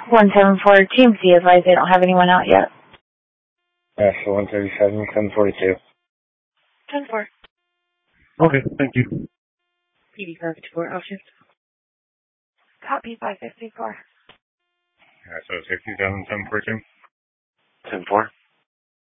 174 TMC advised they don't have anyone out yet. Nashville 137, 1042. 10-4. Okay, thank you. PD 554 options. Copy 554. So 67, 1042. 10-4.